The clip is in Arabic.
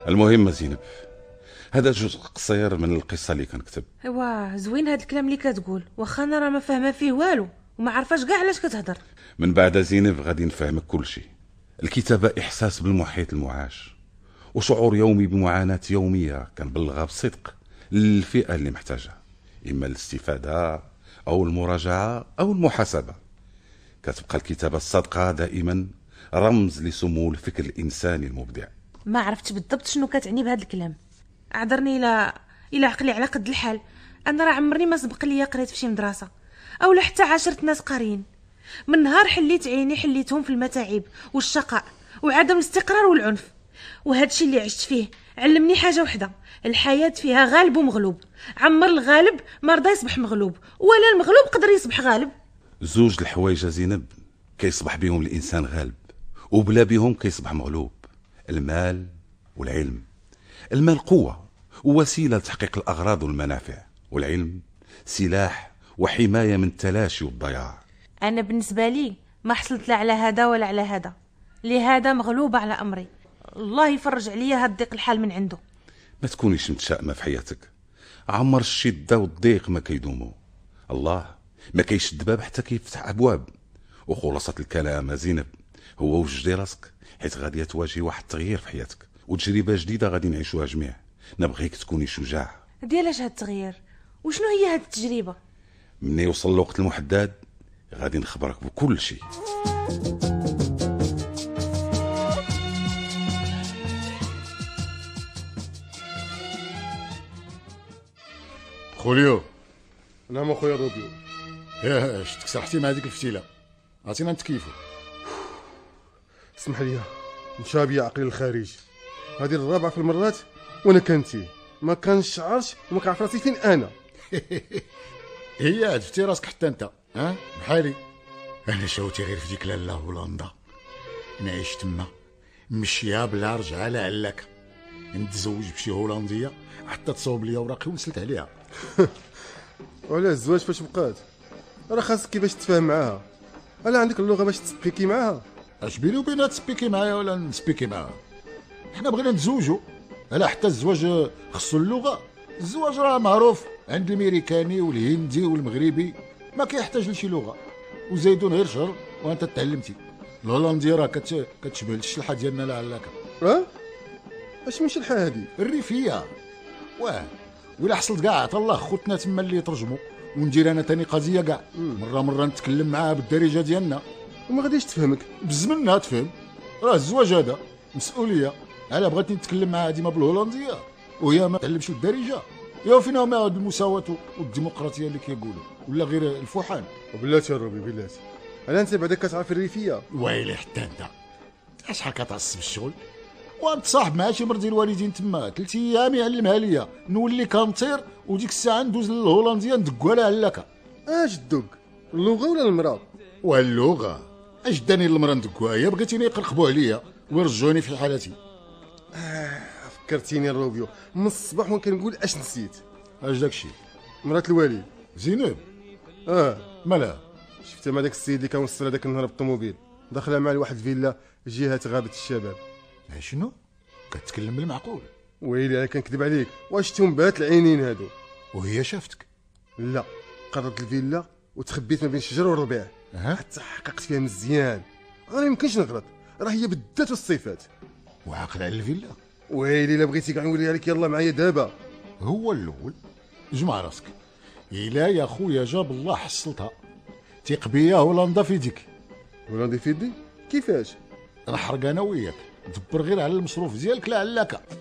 المهم زينب، هذا جزء قصير من القصه اللي كنكتب. ايوا زوين هاد الكلام اللي كتقول، واخا انا راه ما فاهمه فيه والو وما عارفاش كاع علاش كتهضر. من بعد زينب غادي نفهمك كل شيء. الكتابه احساس بالمحيط المعاش وشعور يومي بمعاناه يوميه كنبلغها بصدق للفئه اللي محتاجها، اما الاستفاده او المراجعه او المحاسبه. كتبقى الكتابه الصادقه دائما رمز لسمو الفكر الانساني المبدع. ما عرفتش بالضبط شنو كتعني بهذا الكلام. اعذرني الى عقلي على قد الحال. انا راه عمرني ما سبق لي قريت في شي مدرسه اولا حتى عاشرت ناس قارين. من نهار حليت عيني حليتهم في المتاعب والشقاء وعدم الاستقرار والعنف، وهذا الشيء اللي عشت فيه علمني حاجه وحده: الحياه فيها غالب ومغلوب. عمر الغالب ما رضى يصبح مغلوب، ولا المغلوب قدر يصبح غالب. زوج الحوايج زينب كيصبح بهم الانسان غالب، وبلا بهم كيصبح مغلوب: المال والعلم. المال قوه ووسيله لتحقيق الاغراض والمنافع، والعلم سلاح وحمايه من التلاشي والضياع. انا بالنسبه لي ما حصلت لا على هذا ولا على هذا، لهذا مغلوبه على امري. الله يفرج عليا هاد ضيق الحال من عنده. ما تكونيش متشائمه في حياتك. عمر الشده والضيق ما كيدوموا. الله ما كيشد باب حتى كيفتح ابواب. وخلاصه الكلام زينب هو وجدي راسك، حيت غادي تواجهي واحد التغيير في حياتك وتجربه جديده غادي نعيشوها جميع. نبغيك تكوني شجاع. ديالاش هاد التغيير؟ وشنو هي هاد التجربه؟ مني يوصل الوقت المحدد غادي نخبرك بكل شيء. خوليو. نعم اخويا روبيو. ياه شتك سرحتي مع هذيك الفتيله، عطينا نتكيفو. اسمح لي، مشابي عقلي الخارج. هذه الرابعه في المرات وانا كنتي ما كنشعرش وما كنعرف راسي فين انا. هي عرفتي راسك حتى انت بحالي. انا شاوتي غير في ديك لاله هولندا، نعيش تما مشيها بلا رجعه لا علاك. نتزوج بشي هولنديه حتى تصوب لي اوراقي ونسلت عليها. وعلى الزواج فاش بقات؟ راه خاصك كيفاش تتفاهم معاها. الا عندك اللغه باش تسبيكي معاها. اش بيني وبينها تسبيكي معايا ولا نسبيكي معاها؟ حنا بغينا نتزوجوا. الا حتى الزواج خصو اللغه. الزواج راه معروف عند الامريكاني والهندي والمغربي ما كيحتاج لشي لغه، وزيدون غير شهر وانت تعلمتي. الهولنديه راه كتشبه الشلحه ديالنا لا علاكه. اش من شلحه هادي؟ الريفيه. ولا حصلت كاع عطا الله خوتنا تما اللي يترجموا، وندير انا تاني قضيه كاع مره نتكلم معاها بالدارجه ديالنا وما غاديش تفهمك. بزمنها تفهم. راه الزواج هذا مسؤوليه. انا بغيت نتكلم معاها ديما بالهولنديه وهي ما تعلمش الدارجه، يا فينا هما هاد المساواه والديمقراطيه اللي كيقولوا، ولا غير الفوحان. وبلاتي يا روبي بلاتي، انا انت بعدا كتعرف الريفيه. ويلي حتى انت شحال كتعصب الشغل وانت صاحب مع شي مرض ديال الوالدين تما 3 ايام يعلمها ليا نولي كنطير، وديك الساعه ندوز للهولنديه ندقوا على هلاكه. اش الدق؟ اللغه ولا المراه؟ واللغه اش داني المراه ندقوها؟ هي بغيتيني يقرقبوا عليا ويرجعوني في حالتي. فكرتيني الروبيو من الصباح وانا كنقول اش نسيت. اش داكشي؟ مرات الوالي زينب. مالها؟ شفتها مع داك السيد اللي كنوصل هذاك النهار بالطوموبيل، داخله مع واحد فيلا جهه غابه الشباب. شنو كتكلم بالمعقول؟ ويلي انا كنكذب عليك، واشتهم بات العينين هادو. وهي شافتك؟ لا، قربت الفيلا وتخبيت ما بين الشجر والربيع حتى حققت فيها مزيان. انا يمكنش نغلط، راه هي بالذات والصفات. وعاقل على الفيلا؟ ويلي الا بغيتي كاع نوريها لك يلا معايا دابا. هو الاول جمع راسك. الا يا خويا جاب الله حصلتها. تيق بيا هولندا في يديك. هولندا في يدي؟ كيفاش؟ نحرق انا وياك، دبر غير على المصروف ديالك لا علاكه.